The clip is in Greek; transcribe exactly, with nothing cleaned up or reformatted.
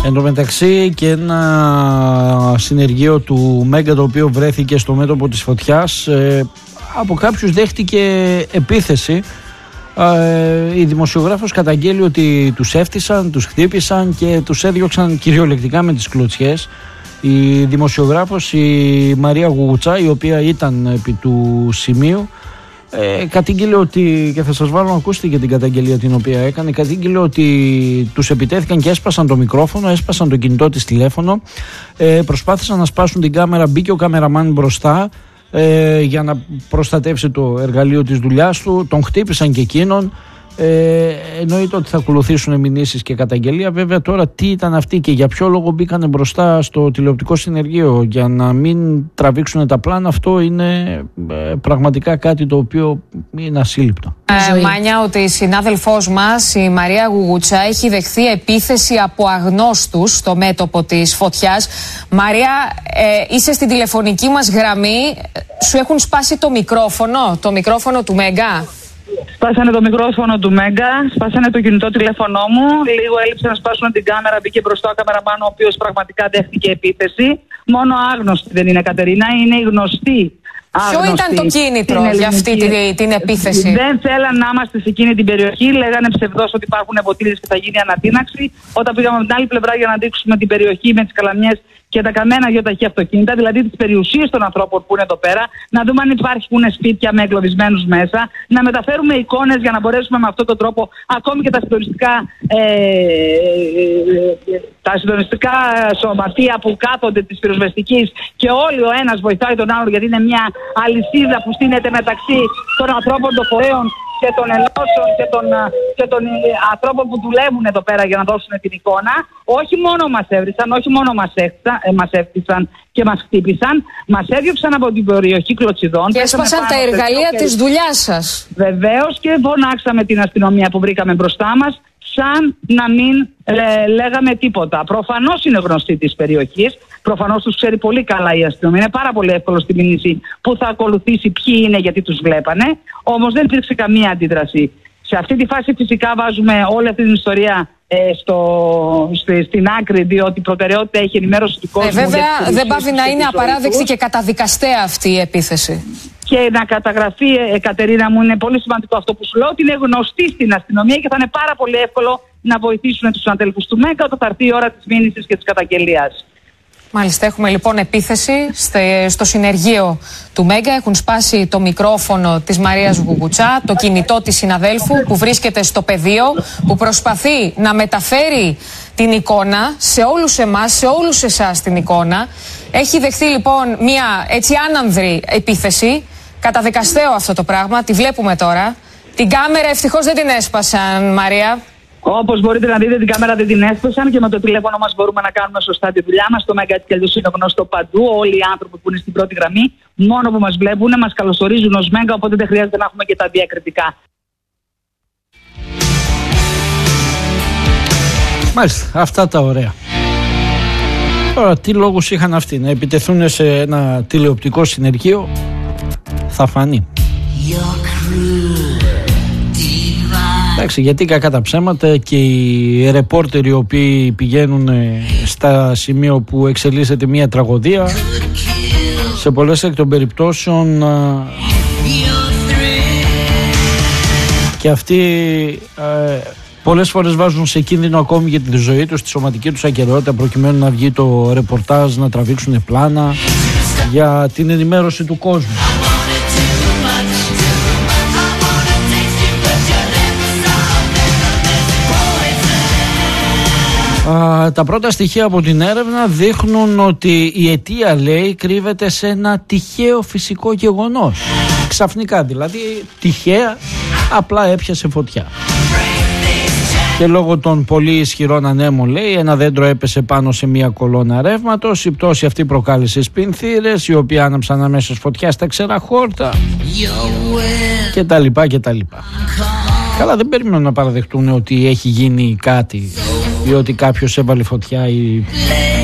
Εν τω μεταξύ και ένα συνεργείο του Μέγκα, το οποίο βρέθηκε στο μέτωπο της φωτιάς, ε, από κάποιους δέχτηκε επίθεση. Ε, η δημοσιογράφος καταγγέλει ότι τους έφτισαν, τους χτύπησαν και τους έδιωξαν κυριολεκτικά με τις κλωτσιές. Η δημοσιογράφος, η Μαρία Γουγουτσά, η οποία ήταν επί του σημείου, ε, κατήγγειλε ότι, και θα σας βάλω να ακούσετε και την καταγγελία την οποία έκανε, κατήγγειλε ότι τους επιτέθηκαν και έσπασαν το μικρόφωνο, έσπασαν το κινητό της τηλέφωνο, ε, προσπάθησαν να σπάσουν την κάμερα, μπήκε ο καμεραμάν μπροστά ε, για να προστατεύσει το εργαλείο της δουλειάς του, τον χτύπησαν και εκείνον. Ε, εννοείται ότι θα ακολουθήσουν μηνύσεις και καταγγελία. Βέβαια, τώρα τι ήταν αυτοί και για ποιο λόγο μπήκανε μπροστά στο τηλεοπτικό συνεργείο για να μην τραβήξουν τα πλάνα, αυτό είναι ε, πραγματικά κάτι το οποίο είναι ασύλληπτο. Ε, Μάνια, ότι η συνάδελφός μας, η Μαρία Γουγουτσά, έχει δεχθεί επίθεση από αγνώστους στο μέτωπο της φωτιάς. Μαρία, ε, είσαι στην τηλεφωνική μας γραμμή. Σου έχουν σπάσει το μικρόφωνο, το μικρόφωνο του Μέγκα? Σπάσανε το μικρόφωνο του Μέγκα, σπάσανε το κινητό τηλέφωνό μου. Λίγο έλειψε να σπάσουν την κάμερα, μπήκε μπροστά ο καμεραμάν, ο οποίος πραγματικά δέχτηκε επίθεση. Μόνο άγνωστη δεν είναι, Κατερίνα, είναι η γνωστή. Ποιο ήταν το κίνητρο για αυτή την, την επίθεση? Δεν θέλαν να είμαστε σε εκείνη την περιοχή. Λέγανε ψευδώς ότι υπάρχουν ποτήρες και θα γίνει ανατείναξη. Όταν πήγαμε από την άλλη πλευρά για να δείξουμε την περιοχή με τις καλαμιές και τα καμένα γεωταχή αυτοκίνητα, δηλαδή τις περιουσίες των ανθρώπων που είναι εδώ πέρα, να δούμε αν υπάρχουν σπίτια με εγκλωβισμένους μέσα, να μεταφέρουμε εικόνες για να μπορέσουμε με αυτόν τον τρόπο ακόμη και τα συντονιστικά, ε, τα συντονιστικά σωματεία που κάθονται της πυροσβεστικής και όλοι ο ένας βοηθάει τον άλλον, γιατί είναι μια αλυσίδα που στείνεται μεταξύ των ανθρώπων των φορέων και των ενώσεων και των, και των ανθρώπων που δουλεύουν εδώ πέρα για να δώσουν την εικόνα. Όχι μόνο μας έβρισαν, όχι μόνο μας, έχτισαν, ε, μας έφτισαν και μας χτύπησαν, μας έδιωξαν από την περιοχή κλωτσιδών. Και έσπασαν τα εργαλεία της δουλειάς σας. Βεβαίως, και φωνάξαμε την αστυνομία που βρήκαμε μπροστά μας, σαν να μην ε, λέγαμε τίποτα. Προφανώς είναι γνωστή της περιοχής, προφανώς τους ξέρει πολύ καλά η αστυνομία. Είναι πάρα πολύ εύκολο στη μήνυση που θα ακολουθήσει ποιοι είναι, γιατί τους βλέπανε. Όμως δεν υπήρξε καμία αντίδραση. Σε αυτή τη φάση φυσικά βάζουμε όλη αυτή την ιστορία ε, στο, στη, στην άκρη, διότι η προτεραιότητα έχει ενημέρωση του κόσμου. Ε, βέβαια δεν πάβει να είναι απαράδεκτη και καταδικαστέα αυτή η επίθεση. Και να καταγραφεί, ε, Κατερίνα μου, είναι πολύ σημαντικό αυτό που σου λέω, ότι είναι γνωστή στην αστυνομία και θα είναι πάρα πολύ εύκολο να βοηθήσουν τους συναδέλφους του Μέγκα όταν θα έρθει η ώρα της μήνυσης και της καταγγελίας. Μάλιστα, έχουμε λοιπόν επίθεση στο συνεργείο του Μέγκα. Έχουν σπάσει το μικρόφωνο της Μαρίας Γουγουτσά, το κινητό της συναδέλφου που βρίσκεται στο πεδίο, που προσπαθεί να μεταφέρει την εικόνα σε όλους εμάς, σε όλους εσάς την εικόνα. Έχει δεχθεί λοιπόν μια έτσι άνανδρη επίθεση. Καταδικαστέο αυτό το πράγμα, τη βλέπουμε τώρα. Την κάμερα ευτυχώς δεν την έσπασαν, Μαρία. Όπως μπορείτε να δείτε, την κάμερα δεν την έσπασαν και με το τηλέφωνο μας μπορούμε να κάνουμε σωστά τη δουλειά μας. Το Μέγκα έτσι κι αλλιώς είναι γνωστό παντού. Όλοι οι άνθρωποι που είναι στην πρώτη γραμμή, μόνο που μας βλέπουν, μας καλωσορίζουν ως Μέγκα, οπότε δεν χρειάζεται να έχουμε και τα διακριτικά. Μάλιστα, αυτά τα ωραία. Τώρα, τι λόγους είχαν αυτοί να επιτεθούν σε ένα τηλεοπτικό συνεργείο, θα φανεί. Εντάξει, γιατί κακά τα ψέματα και οι ρεπόρτεροι οι οποίοι πηγαίνουν στα σημεία που εξελίσσεται μια τραγωδία, σε πολλές εκ των περιπτώσεων και αυτοί ε, πολλές φορές βάζουν σε κίνδυνο ακόμη για τη ζωή τους, τη σωματική τους ακεραιότητα, προκειμένου να βγει το ρεπορτάζ, να τραβήξουν πλάνα για την ενημέρωση του κόσμου. Α, τα πρώτα στοιχεία από την έρευνα δείχνουν ότι η αιτία, λέει, κρύβεται σε ένα τυχαίο φυσικό γεγονός. Ξαφνικά δηλαδή, τυχαία, απλά έπιασε φωτιά. Και λόγω των πολύ ισχυρών ανέμων, λέει, ένα δέντρο έπεσε πάνω σε μια κολόνα ρεύματος. Η πτώση αυτή προκάλεσε σπινθήρες, οι οποίοι άναψαν αμέσως φωτιά στα ξερά χόρτα και τα λοιπά και τα λοιπά. Καλά, δεν περιμένουν να παραδεχτούν ότι έχει γίνει κάτι ή ότι κάποιος έβαλε φωτιά ή